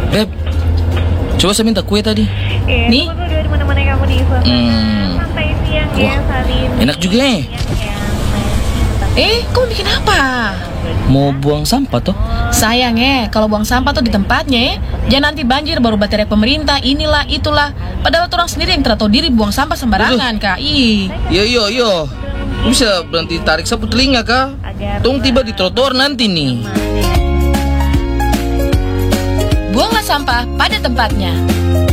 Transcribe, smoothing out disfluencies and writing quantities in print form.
Beb, coba saya minta kue tadi. Nih. Tunggu dulu di mana-mana kamu di suasana santai siang ya, Wah, Salin. enak juga ya. Kamu bikin apa? Mau buang sampah toh? Sayang kalau buang sampah tuh di tempatnya jangan nanti banjir baru baterai pemerintah, inilah, itulah. Padahal orang sendiri yang tidak tahu diri buang sampah sembarangan, Kak. Yo. Bisa berhenti tarik sapu telinga, Kak? Tong tiba di trotoar nanti nih. Buanglah sampah pada tempatnya.